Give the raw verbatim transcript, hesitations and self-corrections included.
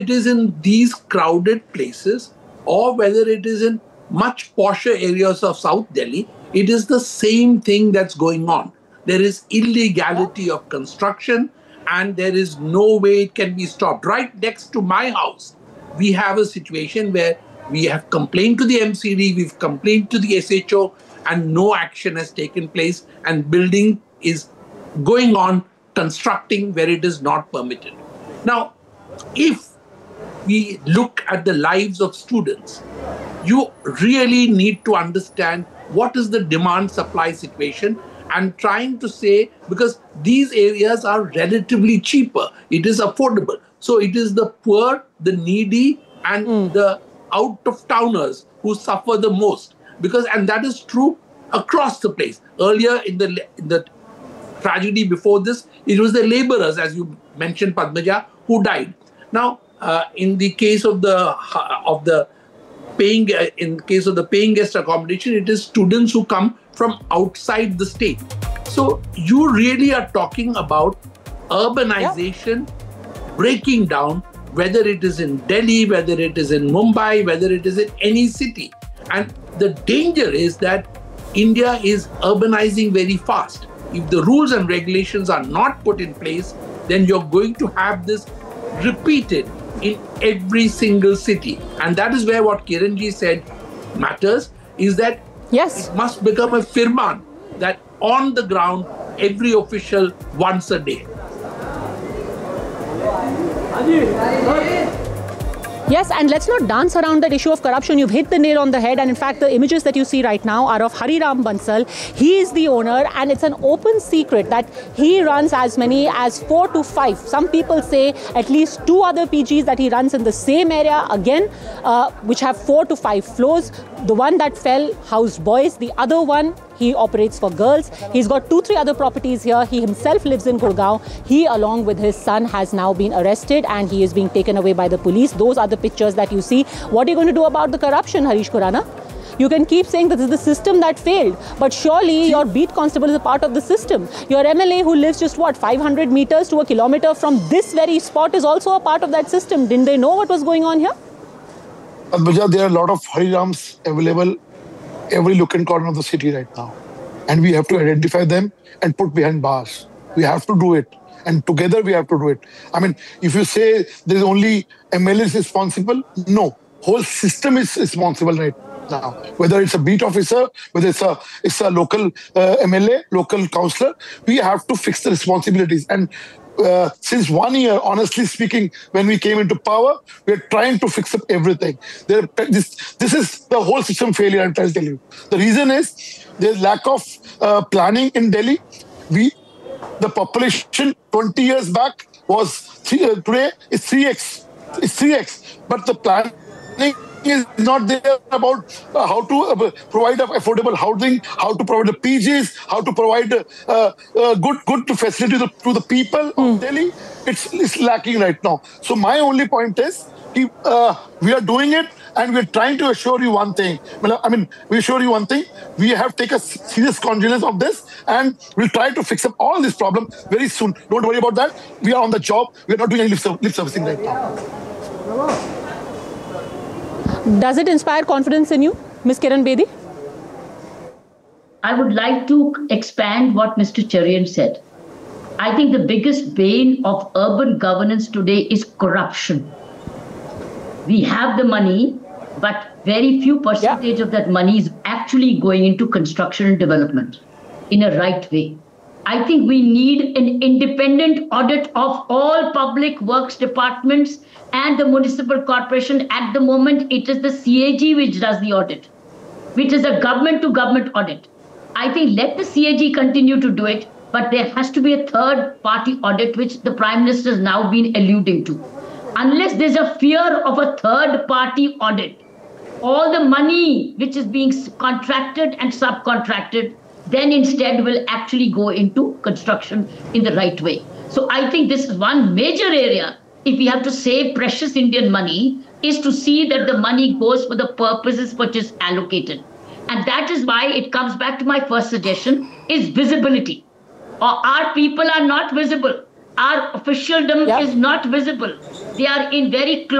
it is in these crowded places or whether it is in much posher areas of South Delhi, it is the same thing that's going on. There is illegality of construction and there is no way it can be stopped. Right next to my house, we have a situation where we have complained to the M C D, we've complained to the S H O, and no action has taken place, and building is going on, constructing where it is not permitted. Now, if we look at the lives of students, you really need to understand what is the demand-supply situation and trying to say, because these areas are relatively cheaper, it is affordable. So it is the poor, the needy, and mm. the out-of-towners who suffer the most. Because, and that is true across the place. Earlier in the, in the tragedy before this, it was the laborers, as you mentioned, Padmaja, who died. Now, uh, in the case of the of the paying, uh, in case of the paying guest accommodation, it is students who come from outside the state. So you really are talking about urbanization yeah. breaking down, whether it is in Delhi, whether it is in Mumbai, whether it is in any city. And the danger is that India is urbanizing very fast. If the rules and regulations are not put in place, then you're going to have this repeated in every single city. And that is where what Kiranji said matters, is that yes. it must become a firman that on the ground, every official once a day. Yes, and let's not dance around that issue of corruption. You've hit the nail on the head. And in fact, the images that you see right now are of Hariram Bansal. He is the owner, and it's an open secret that he runs as many as four to five. Some people say at least two other P Gs that he runs in the same area, again, uh, which have four to five floors. The one that fell housed boys. The other one, he operates for girls. He's got two, three other properties here. He himself lives in Gurgaon. He, along with his son, has now been arrested and he is being taken away by the police. Those are the pictures that you see. What are you going to do about the corruption, Harish Khurana? You can keep saying that this is the system that failed, but surely your beat constable is a part of the system. Your M L A who lives just what, five hundred meters to a kilometer from this very spot is also a part of that system. Didn't they know what was going on here? Padmaja, there are a lot of Harirams available every nook and corner of the city right now. And we have to identify them and put behind bars. We have to do it. And together we have to do it. I mean, if you say there is only M L As responsible, no. Whole system is responsible right now. Whether it's a beat officer, whether it's a, it's a local uh, M L A, local councillor, we have to fix the responsibilities. And Uh, since one year, honestly speaking, when we came into power, we're trying to fix up everything. There, this, this is the whole system failure, I'm trying to tell you. The reason is there's lack of uh, planning in Delhi. We, the population twenty years back was, three, uh, today is three X. It's three X. But the planning is not there about uh, how to uh, provide affordable housing, how to provide the P Gs, how to provide uh, uh, good good facility to, to the people mm. of Delhi. It's, it's lacking right now. So my only point is, uh, we are doing it and we're trying to assure you one thing. I mean, we assure you one thing. We have taken serious cognizance of this and we'll try to fix up all this problem very soon. Don't worry about that. We are on the job. We're not doing any lip, lip servicing right now. Does it inspire confidence in you, Miz Kiran Bedi? I would like to expand what Mister Cherian said. I think the biggest bane of urban governance today is corruption. We have the money, but very few percentage yeah. of that money is actually going into construction and development in a right way. I think we need an independent audit of all public works departments and the municipal corporation. At the moment, it is the C A G which does the audit, which is a government-to-government audit. I think let the C A G continue to do it, but there has to be a third-party audit, which the Prime Minister has now been alluding to. Unless there's a fear of a third-party audit, all the money which is being contracted and subcontracted then instead will actually go into construction in the right way. So I think this is one major area. If we have to save precious Indian money, is to see that the money goes for the purposes which is allocated. And that is why it comes back to my first suggestion, is visibility. Or our people are not visible. our officialdom Yeah. is not visible. They are in very close